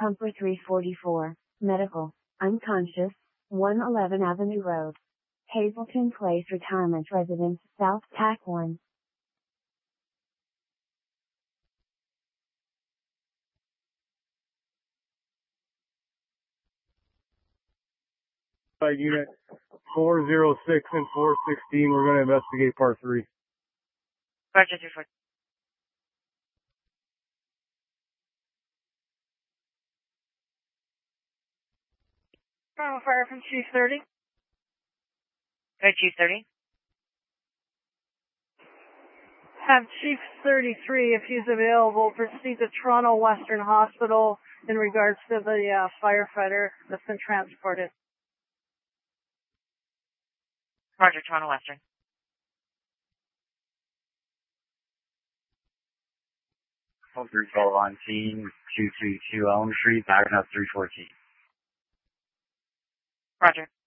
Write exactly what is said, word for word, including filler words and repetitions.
Pumper three forty-four, medical, unconscious, one eleven Avenue Road. Hazleton Place Retirement Residence, South, T A C one. By unit four oh six and four sixteen, we're going to investigate part three. Roger, three four. Oh, fire from Chief thirty. Right, Chief thirty. Have Chief thirty-three, if he's available, proceed to Toronto Western Hospital in regards to the uh, firefighter that's been transported. Roger, Toronto Western. Home three twelve on scene, two two two Elm Street, backing up three fourteen. Roger.